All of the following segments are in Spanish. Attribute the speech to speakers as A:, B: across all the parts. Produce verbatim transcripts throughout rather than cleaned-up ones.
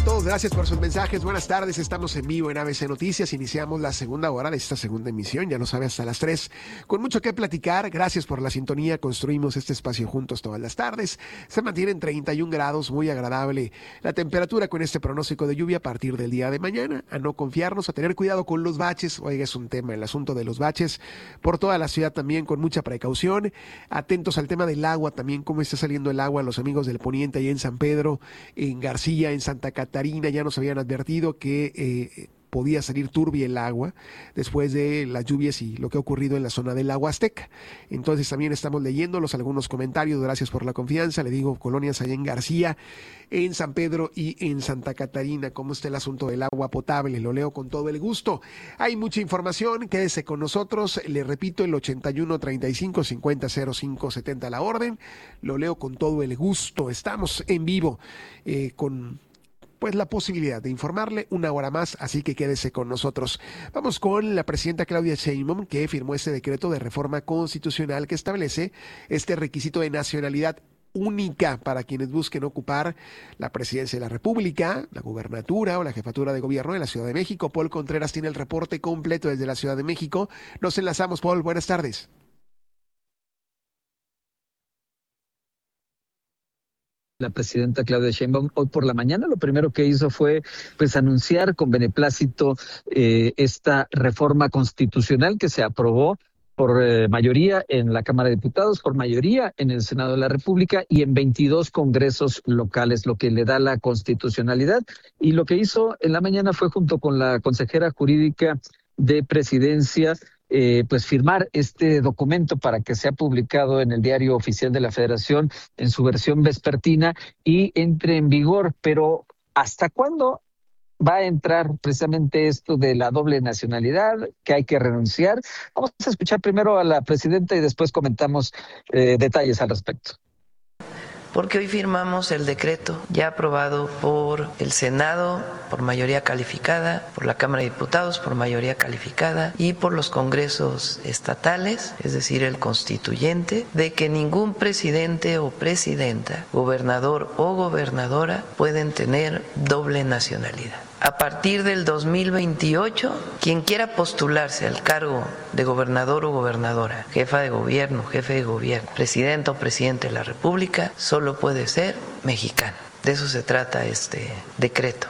A: a todos, gracias por sus mensajes. Buenas tardes, estamos en vivo en A B C Noticias. Iniciamos la segunda hora de esta segunda emisión, ya lo sabe, hasta las tres. Con mucho que platicar, gracias por la sintonía. Construimos este espacio juntos todas las tardes. Se mantiene en treinta y un grados, muy agradable la temperatura con este pronóstico de lluvia a partir del día de mañana. A no confiarnos, a tener cuidado con los baches. Oiga, es un tema el asunto de los baches. Por toda la ciudad también con mucha precaución. Atentos al tema del agua también, cómo está saliendo el agua. Los amigos del Poniente ahí en San Pedro, en García, en Santa Catarina, ya nos habían advertido que eh, podía salir turbia el agua después de las lluvias y lo que ha ocurrido en la zona del Agua Azteca. Entonces también estamos leyéndolos, algunos comentarios, gracias por la confianza. Le digo, colonias allá en García, en San Pedro y en Santa Catarina, cómo está el asunto del agua potable. Lo leo con todo el gusto. Hay mucha información, quédese con nosotros. Le repito, el ochenta y uno, treinta y cinco, cincuenta, cero cinco, setenta la orden. Lo leo con todo el gusto. Estamos en vivo eh, con... pues la posibilidad de informarle una hora más, así que quédese con nosotros. Vamos con la presidenta Claudia Sheinbaum, que firmó este decreto de reforma constitucional que establece este requisito de nacionalidad única para quienes busquen ocupar la presidencia de la República, la gubernatura o la jefatura de gobierno de la Ciudad de México. Paul Contreras tiene el reporte completo desde la Ciudad de México. Nos enlazamos, Paul. Buenas tardes.
B: La presidenta Claudia Sheinbaum hoy por la mañana lo primero que hizo fue pues anunciar con beneplácito eh, esta reforma constitucional que se aprobó por eh, mayoría en la Cámara de Diputados, por mayoría en el Senado de la República y en veintidós congresos locales, lo que le da la constitucionalidad. Y lo que hizo en la mañana fue, junto con la consejera jurídica de Presidencia, Eh, pues firmar este documento para que sea publicado en el Diario Oficial de la Federación en su versión vespertina y entre en vigor. Pero ¿hasta cuándo va a entrar precisamente esto de la doble nacionalidad, que hay que renunciar? Vamos a escuchar primero a la presidenta y después comentamos eh, detalles al respecto.
C: Porque hoy firmamos el decreto ya aprobado por el Senado por mayoría calificada, por la Cámara de Diputados por mayoría calificada y por los congresos estatales, es decir, el constituyente, de que ningún presidente o presidenta, gobernador o gobernadora pueden tener doble nacionalidad. A partir del dos mil veintiocho, quien quiera postularse al cargo de gobernador o gobernadora, jefa de gobierno, jefe de gobierno, presidente o presidente de la República, solo puede ser mexicano. De eso se trata este decreto.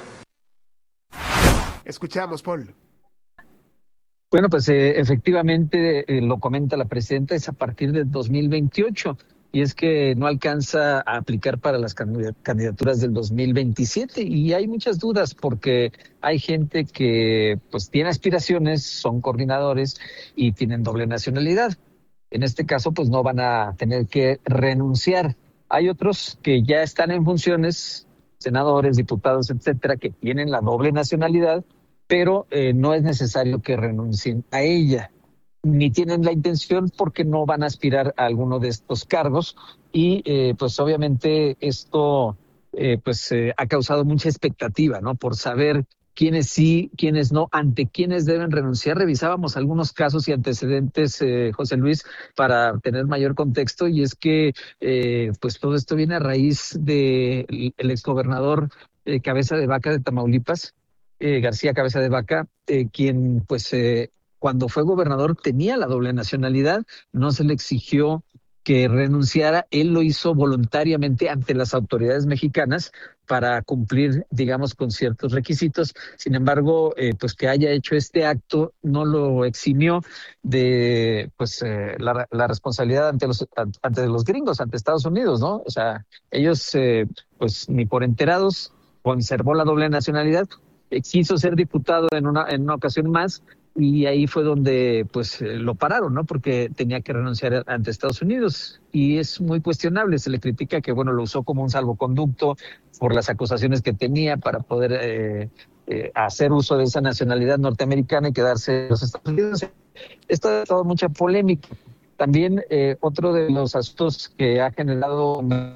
A: Escuchamos, Paul.
B: Bueno, pues eh, efectivamente eh, lo comenta la presidenta, es a partir del dos mil veintiocho. Y es que no alcanza a aplicar para las candidaturas del dos mil veintisiete y hay muchas dudas porque hay gente que pues tiene aspiraciones, son coordinadores y tienen doble nacionalidad. En este caso pues no van a tener que renunciar. Hay otros que ya están en funciones, senadores, diputados, etcétera, que tienen la doble nacionalidad, pero eh, no es necesario que renuncien a ella, ni tienen la intención porque no van a aspirar a alguno de estos cargos y eh, pues obviamente esto eh, pues eh, ha causado mucha expectativa, ¿no? Por saber quiénes sí, quiénes no, ante quiénes deben renunciar. Revisábamos algunos casos y antecedentes, eh, José Luis, para tener mayor contexto, y es que eh, pues todo esto viene a raíz de el exgobernador eh, Cabeza de Vaca de Tamaulipas, eh, García Cabeza de Vaca, eh, quien pues eh, cuando fue gobernador tenía la doble nacionalidad, no se le exigió que renunciara, él lo hizo voluntariamente ante las autoridades mexicanas para cumplir, digamos, con ciertos requisitos. Sin embargo, eh, pues que haya hecho este acto no lo eximió de pues eh, la, la responsabilidad ante los ante los gringos, ante Estados Unidos, ¿no? O sea, ellos eh, pues ni por enterados conservó la doble nacionalidad, eh, quiso ser diputado en una en una ocasión más. Y ahí fue donde pues lo pararon, ¿no? Porque tenía que renunciar ante Estados Unidos y es muy cuestionable. Se le critica que, bueno, lo usó como un salvoconducto por las acusaciones que tenía para poder eh, eh, hacer uso de esa nacionalidad norteamericana y quedarse en los Estados Unidos. Esto ha dado mucha polémica. También eh, otro de los asuntos que ha generado un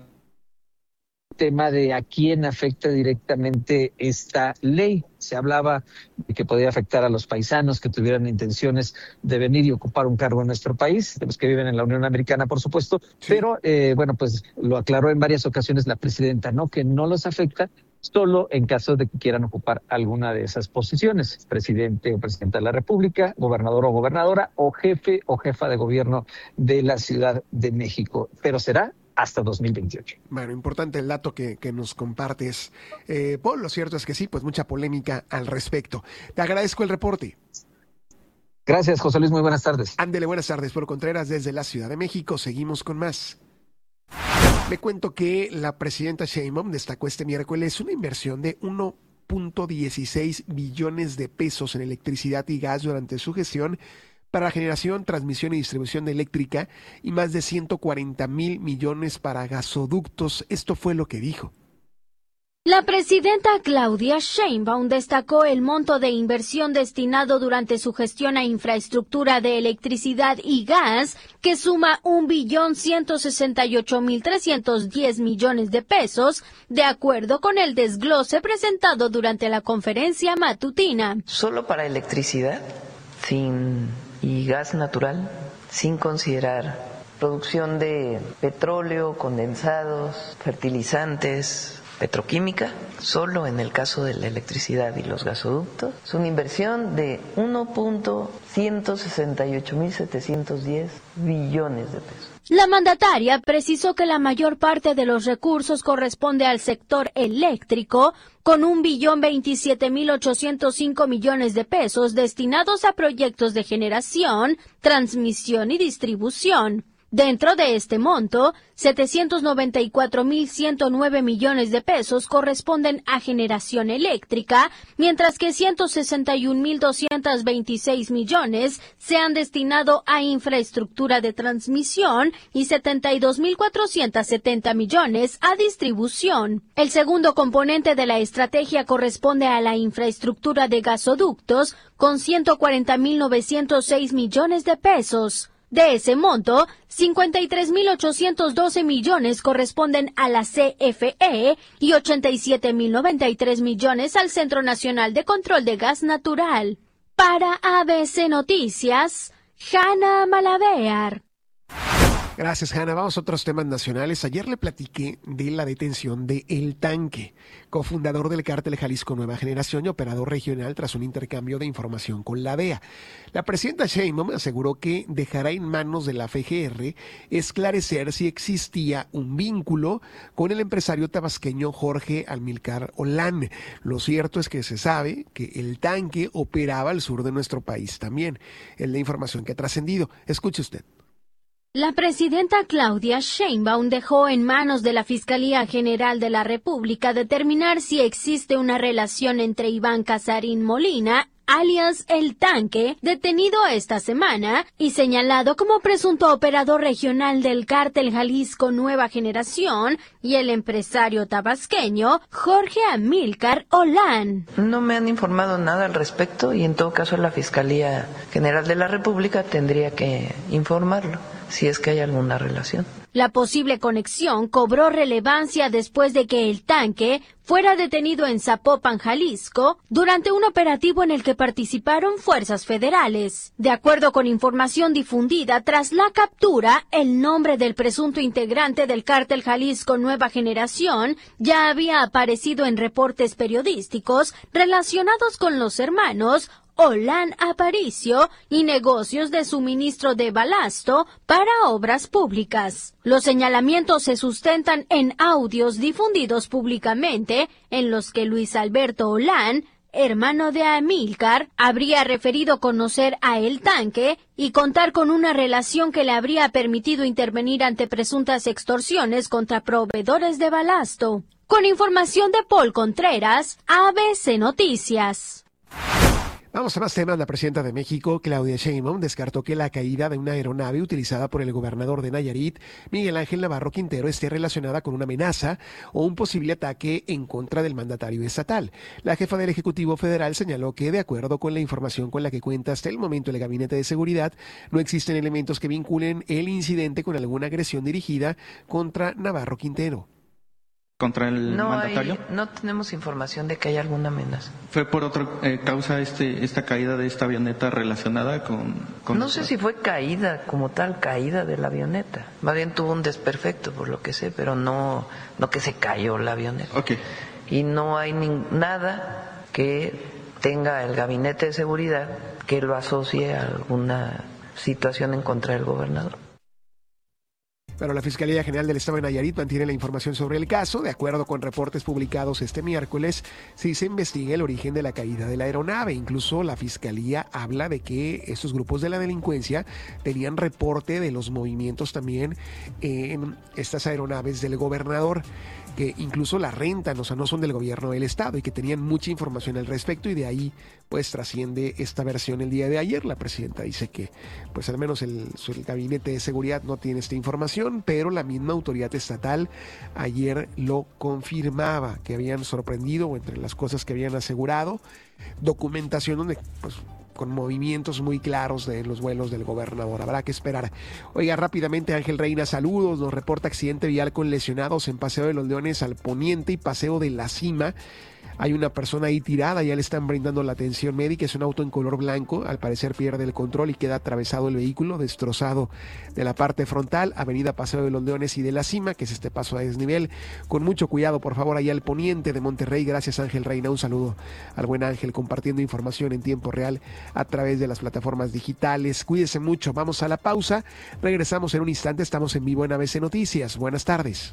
B: tema de a quién afecta directamente esta ley. Se hablaba de que podía afectar a los paisanos que tuvieran intenciones de venir y ocupar un cargo en nuestro país, de los que viven en la Unión Americana, por supuesto, sí. Pero, eh, bueno, pues lo aclaró en varias ocasiones la presidenta, ¿no? Que no los afecta solo en caso de que quieran ocupar alguna de esas posiciones, presidente o presidenta de la República, gobernador o gobernadora, o jefe o jefa de gobierno de la Ciudad de México, pero será hasta dos mil veintiocho.
A: Bueno, importante el dato que, que nos compartes, eh, Paul. Lo cierto es que sí, pues mucha polémica al respecto. Te agradezco el reporte.
B: Gracias, José Luis, muy buenas tardes.
A: Ándele, buenas tardes, Paul Contreras, desde la Ciudad de México. Seguimos con más. Le cuento que la presidenta Sheinbaum destacó este miércoles una inversión de uno punto dieciséis billones de pesos en electricidad y gas durante su gestión para generación, transmisión y distribución de eléctrica y más de ciento cuarenta mil millones para gasoductos. Esto fue lo que dijo.
D: La presidenta Claudia Sheinbaum destacó el monto de inversión destinado durante su gestión a infraestructura de electricidad y gas, que suma un billón ciento sesenta y ocho mil trescientos diez millones de pesos, de acuerdo con el desglose presentado durante la conferencia matutina.
C: Solo para electricidad, sin y gas natural, sin considerar producción de petróleo, condensados, fertilizantes, petroquímica, solo en el caso de la electricidad y los gasoductos, es una inversión de uno punto ciento sesenta y ocho mil setecientos diez billones de pesos.
D: La mandataria precisó que la mayor parte de los recursos corresponde al sector eléctrico, con un billón veintisiete mil ochocientos cinco millones de pesos destinados a proyectos de generación, transmisión y distribución. Dentro de este monto, setecientos noventa y cuatro mil ciento nueve millones de pesos corresponden a generación eléctrica, mientras que ciento sesenta y un mil doscientos veintiséis millones se han destinado a infraestructura de transmisión y setenta y dos mil cuatrocientos setenta millones a distribución. El segundo componente de la estrategia corresponde a la infraestructura de gasoductos, con ciento cuarenta mil novecientos seis millones de pesos. De ese monto, cincuenta y tres mil ochocientos doce millones corresponden a la C F E y ochenta y siete mil noventa y tres millones al Centro Nacional de Control de Gas Natural. Para A B C Noticias, Hanna Malavéar.
A: Gracias, Hanna. Vamos a otros temas nacionales. Ayer le platiqué de la detención de El Tanque, cofundador del Cártel Jalisco Nueva Generación y operador regional tras un intercambio de información con la D E A. La presidenta Sheinbaum aseguró que dejará en manos de la F G R esclarecer si existía un vínculo con el empresario tabasqueño Jorge Amílcar Olán. Lo cierto es que se sabe que El Tanque operaba al sur de nuestro país también. Es la información que ha trascendido. Escuche usted.
D: La presidenta Claudia Sheinbaum dejó en manos de la Fiscalía General de la República determinar si existe una relación entre Iván Casarín Molina, alias El Tanque, detenido esta semana y señalado como presunto operador regional del Cártel Jalisco Nueva Generación, y el empresario tabasqueño Jorge Amílcar Olán.
C: No me han informado nada al respecto y en todo caso la Fiscalía General de la República tendría que informarlo, si es que hay alguna relación.
D: La posible conexión cobró relevancia después de que El Tanque fuera detenido en Zapopan, Jalisco, durante un operativo en el que participaron fuerzas federales. De acuerdo con información difundida tras la captura, el nombre del presunto integrante del Cártel Jalisco Nueva Generación ya había aparecido en reportes periodísticos relacionados con los hermanos Olán Aparicio y negocios de suministro de balasto para obras públicas. Los señalamientos se sustentan en audios difundidos públicamente en los que Luis Alberto Olán, hermano de Amílcar, habría referido conocer a El Tanque y contar con una relación que le habría permitido intervenir ante presuntas extorsiones contra proveedores de balasto. Con información de Paul Contreras, A B C Noticias.
A: Vamos a más temas. La presidenta de México, Claudia Sheinbaum, descartó que la caída de una aeronave utilizada por el gobernador de Nayarit, Miguel Ángel Navarro Quintero, esté relacionada con una amenaza o un posible ataque en contra del mandatario estatal. La jefa del Ejecutivo Federal señaló que, de acuerdo con la información con la que cuenta hasta el momento el Gabinete de Seguridad, no existen elementos que vinculen el incidente con alguna agresión dirigida contra Navarro Quintero.
E: ¿Contra el
C: no
E: mandatario?
C: Hay, no tenemos información de que haya alguna amenaza.
E: ¿Fue por otra eh, causa este esta caída de esta avioneta relacionada con...? con
C: no sé si fue caída como tal, caída de la avioneta. Más bien tuvo un desperfecto, por lo que sé, pero no, no que se cayó la avioneta.
E: Ok.
C: y no hay ni, nada que tenga el gabinete de seguridad que lo asocie a alguna situación en contra del gobernador.
A: Pero la Fiscalía General del Estado de Nayarit mantiene la información sobre el caso. De acuerdo con reportes publicados este miércoles, sí se investiga el origen de la caída de la aeronave. Incluso la Fiscalía habla de que estos grupos de la delincuencia tenían reporte de los movimientos también en estas aeronaves del gobernador, que incluso la rentan, o sea, no son del gobierno del estado, y que tenían mucha información al respecto, y de ahí pues trasciende esta versión el día de ayer. La presidenta dice que pues al menos el, el gabinete de seguridad no tiene esta información, pero la misma autoridad estatal ayer lo confirmaba, que habían sorprendido, o entre las cosas que habían asegurado, documentación donde pues con movimientos muy claros de los vuelos del gobernador. Habrá que esperar. Oiga, rápidamente, Ángel Reina, saludos. Nos reporta accidente vial con lesionados en Paseo de los Leones al Poniente y Paseo de la Cima. Hay una persona ahí tirada, ya le están brindando la atención médica. Es un auto en color blanco, al parecer pierde el control y queda atravesado el vehículo, destrozado de la parte frontal. Avenida Paseo de los Leones y de la Cima, que es este paso a desnivel. Con mucho cuidado, por favor, allá al Poniente de Monterrey. Gracias, Ángel Reina. Un saludo al buen Ángel, compartiendo información en tiempo real a través de las plataformas digitales. Cuídese mucho. Vamos a la pausa. Regresamos en un instante. Estamos en vivo en A B C Noticias. Buenas tardes.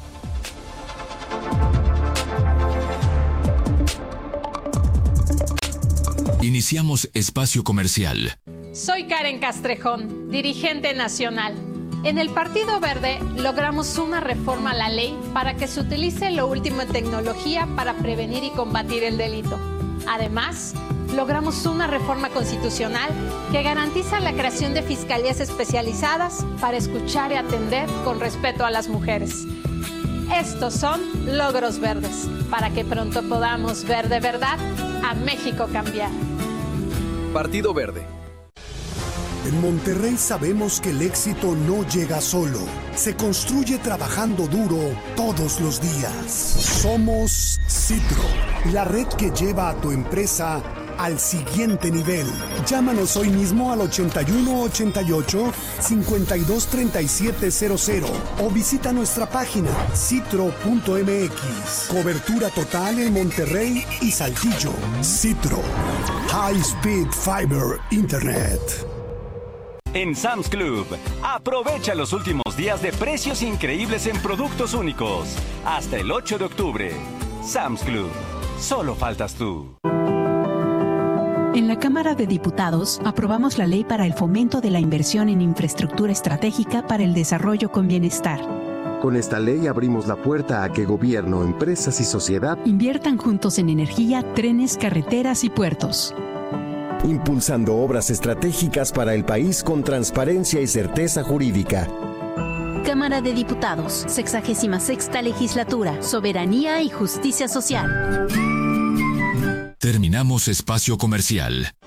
F: Iniciamos espacio comercial.
G: Soy Karen Castrejón, dirigente nacional. En el Partido Verde logramos una reforma a la ley para que se utilice lo último en tecnología para prevenir y combatir el delito. Además, logramos una reforma constitucional que garantiza la creación de fiscalías especializadas para escuchar y atender con respeto a las mujeres. Estos son logros verdes, para que pronto podamos ver de verdad a México cambiar.
H: Partido Verde.
I: En Monterrey sabemos que el éxito no llega solo, se construye trabajando duro todos los días. Somos Citro, la red que lleva a tu empresa al siguiente nivel. Llámanos hoy mismo al ochenta y uno ochenta y ocho, cincuenta y dos treinta y siete cero cero o visita nuestra página citro punto m x. Cobertura total en Monterrey y Saltillo. Citro, High Speed Fiber Internet.
J: En Sam's Club, aprovecha los últimos días de precios increíbles en productos únicos. Hasta el ocho de octubre. Sam's Club, solo faltas tú.
K: En la Cámara de Diputados aprobamos la ley para el fomento de la inversión en infraestructura estratégica para el desarrollo con bienestar.
L: Con esta ley abrimos la puerta a que gobierno, empresas y sociedad
K: inviertan juntos en energía, trenes, carreteras y puertos.
L: Impulsando obras estratégicas para el país con transparencia y certeza jurídica.
K: Cámara de Diputados, sexagésima sexta legislatura, soberanía y justicia social.
F: Terminamos espacio comercial.